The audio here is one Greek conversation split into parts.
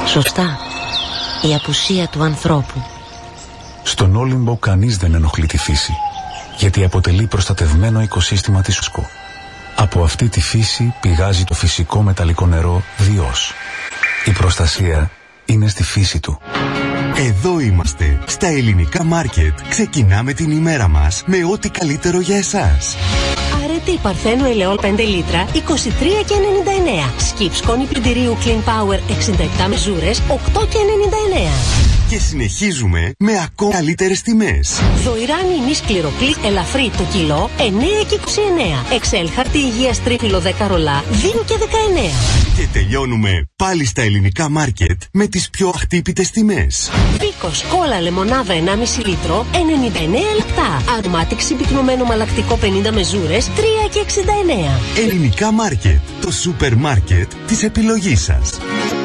Σωστά. Η απουσία του ανθρώπου. Στον Όλυμπο κανείς δεν ενοχλεί τη φύση, γιατί αποτελεί προστατευμένο οικοσύστημα της UNESCO. Από αυτή τη φύση πηγάζει το φυσικό μεταλλικό νερό Διός. Η προστασία είναι στη φύση του. Εδώ είμαστε, στα ελληνικά μάρκετ. Ξεκινάμε την ημέρα μας με ό,τι καλύτερο για εσάς. Αρετή Παρθένου ελαιόλ 5 λίτρα, 23,99. Σκιπ σκόνη πλυντηρίου Clean Power 67 μεζούρες, 8,99. Και συνεχίζουμε με ακόμα καλύτερες τιμές. Δοϊράνι ημί σκληροπλή ελαφρύ το κιλό, 9,29. Εξέλ χαρτί υγείας τρίπυλο 10 ρολά, 2,19. Και τελειώνουμε πάλι στα ελληνικά μάρκετ με τις πιο αχτύπητες τιμές. Βίκος κόλλα λεμονάδα 1,5 λίτρο, 99 λεπτά. Αρωμάτιξ συμπυκνωμένο μαλακτικό 50 μεζούρες, 3,69. Ελληνικά μάρκετ, το σούπερ μάρκετ της επιλογής σας.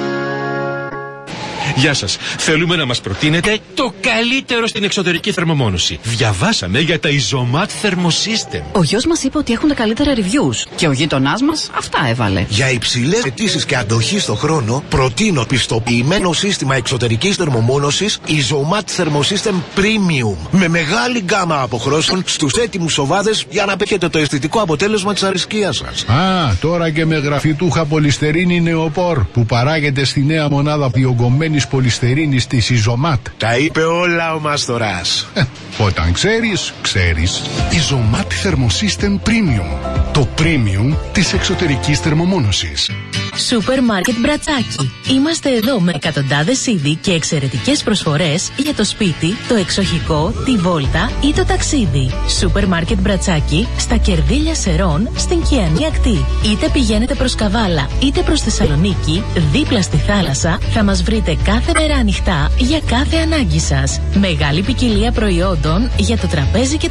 Γεια σας. Θέλουμε να μας προτείνετε το καλύτερο στην εξωτερική θερμομόνωση. Διαβάσαμε για τα Isomat Thermosystem. Ο γιος μας είπε ότι έχουν τα καλύτερα reviews και ο γείτονάς μας αυτά έβαλε. Για υψηλές αιτήσεις και αντοχή στο χρόνο, προτείνω πιστοποιημένο σύστημα εξωτερικής θερμομόνωσης Isomat Thermosystem Premium. Με μεγάλη γκάμα αποχρώσεων στους έτοιμους σοβάδες για να πετύχετε το αισθητικό αποτέλεσμα της αρισκίας σας. Α, τώρα και με γραφιτούχα πολυστερίνη νεοπόρ που παράγεται στη νέα μονάδα διογκωμένης πολυστερίνης της Isomat. Τα είπε όλα ο Μαστοράς. Όταν ξέρεις, ξέρεις. Isomat Thermosystem Premium. Το premium της εξωτερικής θερμομόνωσης. Σούπερ Μάρκετ Μπρατσάκι. Είμαστε εδώ με εκατοντάδες είδη και εξαιρετικές προσφορές για το σπίτι, το εξοχικό, τη βόλτα ή το ταξίδι. Σούπερ Μάρκετ Μπρατσάκι στα Κερδίλια Σερών στην Κιανή Ακτή. Είτε πηγαίνετε προς Καβάλα είτε προς Θεσσαλονίκη, δίπλα στη θάλασσα, θα μας βρείτε κάθε μέρα ανοιχτά για κάθε ανάγκη σας. Μεγάλη ποικιλία προϊόντων για το τραπέζι και το